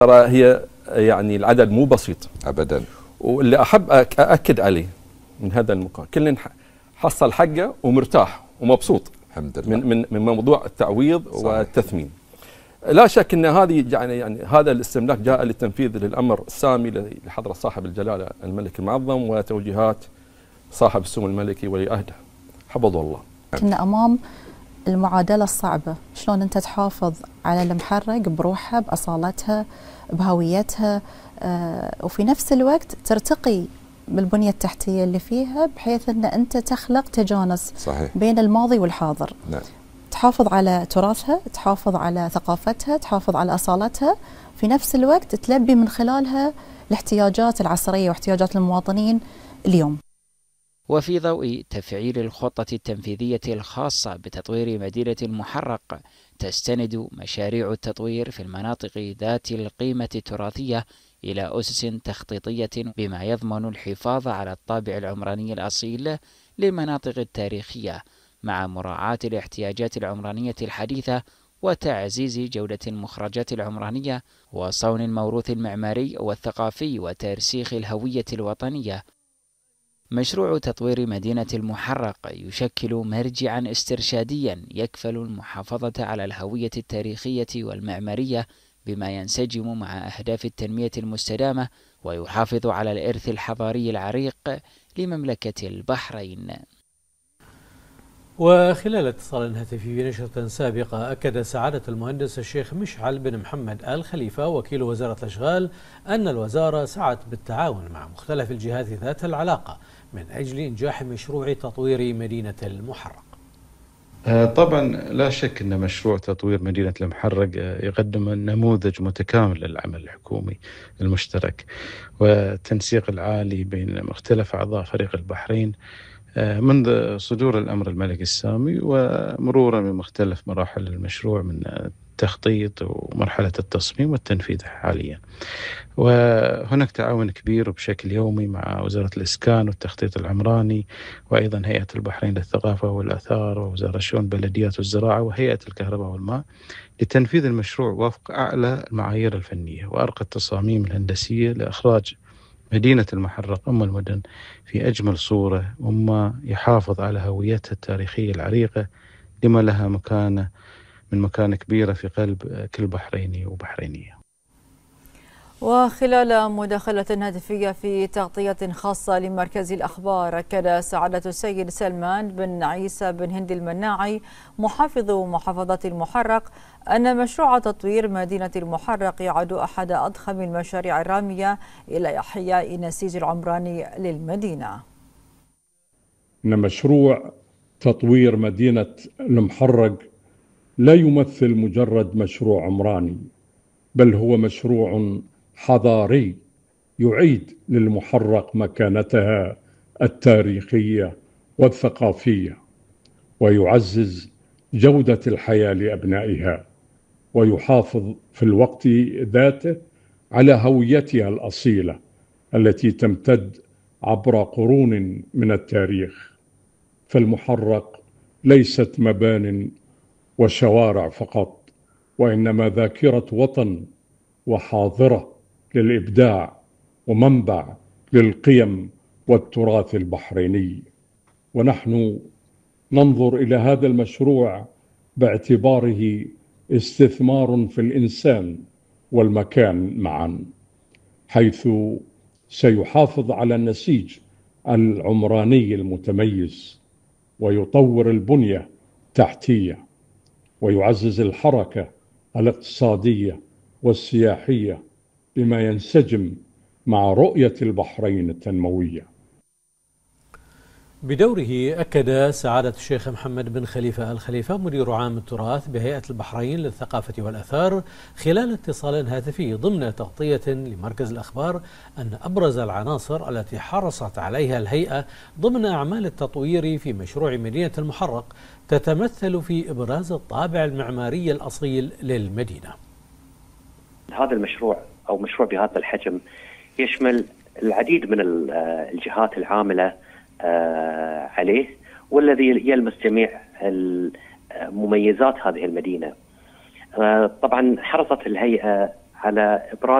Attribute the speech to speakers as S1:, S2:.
S1: ترى هي يعني العدد مو بسيط
S2: أبدا.
S1: واللي أحب أأكد عليه من هذا المقام كل حصل حقه ومرتاح ومبسوط
S2: الحمد لله
S1: من موضوع التعويض. صحيح. والتثمين. لا شك أن هذه يعني هذا الاستملاك جاء للتنفيذ للأمر السامي لحضرة صاحب الجلالة الملك المعظم وتوجيهات صاحب السمو الملكي ولي عهده حفظه الله.
S3: كنا أمام المعادلة الصعبة، شلون أنت تحافظ على المحرق بروحها بأصالتها بهويتها، وفي نفس الوقت ترتقي بالبنية التحتية اللي فيها بحيث أن أنت تخلق تجانس. صحيح. بين الماضي والحاضر.
S2: نعم.
S3: تحافظ على تراثها، تحافظ على ثقافتها، تحافظ على أصالتها، في نفس الوقت تلبي من خلالها الاحتياجات العصرية واحتياجات المواطنين اليوم.
S4: وفي ضوء تفعيل الخطة التنفيذية الخاصة بتطوير مدينة المحرق، تستند مشاريع التطوير في المناطق ذات القيمة التراثية إلى أسس تخطيطية بما يضمن الحفاظ على الطابع العمراني الأصيل للمناطق التاريخية مع مراعاة الاحتياجات العمرانية الحديثة وتعزيز جودة المخرجات العمرانية وصون الموروث المعماري والثقافي وترسيخ الهوية الوطنية. مشروع تطوير مدينة المحرق يشكل مرجعا استرشاديا يكفل المحافظة على الهوية التاريخية والمعمارية بما ينسجم مع أهداف التنمية المستدامة ويحافظ على الإرث الحضاري العريق لمملكة البحرين.
S5: وخلال اتصال هاتفي في نشرة سابقة أكد سعادة المهندس الشيخ مشعل بن محمد آل خليفة وكيل وزارة الأشغال أن الوزارة سعت بالتعاون مع مختلف الجهات ذات العلاقة من أجل إنجاح مشروع تطوير مدينة المحرق.
S6: طبعا لا شك أن مشروع تطوير مدينة المحرق يقدم نموذج متكامل للعمل الحكومي المشترك والتنسيق العالي بين مختلف أعضاء فريق البحرين منذ صدور الأمر الملكي السامي ومرورا من مختلف مراحل المشروع من التخطيط ومرحلة التصميم والتنفيذ حاليا. وهناك تعاون كبير بشكل يومي مع وزارة الإسكان والتخطيط العمراني وأيضا هيئة البحرين للثقافة والآثار ووزارة شؤون البلديات والزراعة وهيئة الكهرباء والماء لتنفيذ المشروع وفق أعلى المعايير الفنية وأرقى التصاميم الهندسية لإخراج مدينة المحرق أم المدن في أجمل صورة وما يحافظ على هويتها التاريخية العريقة لما لها مكانة كبيرة في قلب كل بحريني وبحرينية.
S7: وخلال مداخلة هاتفية في تغطية خاصة لمركز الأخبار، أكد سعادة السيد سلمان بن عيسى بن هند المناعي محافظ محافظة المحرق أن مشروع تطوير مدينة المحرق يعد أحد أضخم المشاريع الرامية إلى إحياء النسيج العمراني للمدينة.
S8: إن مشروع تطوير مدينة المحرق لا يمثل مجرد مشروع عمراني، بل هو مشروع حضاري يعيد للمحرق مكانتها التاريخية والثقافية ويعزز جودة الحياة لأبنائها ويحافظ في الوقت ذاته على هويتها الأصيلة التي تمتد عبر قرون من التاريخ. فالمحرق ليست مبان وشوارع فقط، وإنما ذاكرة وطن وحاضرة للإبداع ومنبع للقيم والتراث البحريني. ونحن ننظر إلى هذا المشروع باعتباره استثمار في الإنسان والمكان معا، حيث سيحافظ على النسيج العمراني المتميز ويطور البنية التحتية ويعزز الحركة الاقتصادية والسياحية بما ينسجم مع رؤية البحرين التنموية.
S5: بدوره أكد سعادة الشيخ محمد بن خليفة آل خليفة مدير عام التراث بهيئة البحرين للثقافة والآثار خلال اتصال هاتفي ضمن تغطية لمركز الأخبار أن أبرز العناصر التي حرصت عليها الهيئة ضمن أعمال التطوير في مشروع مدينة المحرق تتمثل في إبراز الطابع المعماري الأصيل للمدينة.
S9: هذا المشروع أو مشروع بهذا الحجم يشمل العديد من الجهات العاملة عليه والذي يلمس جميع مميزات هذه المدينة. طبعا حرصت الهيئة على إبراز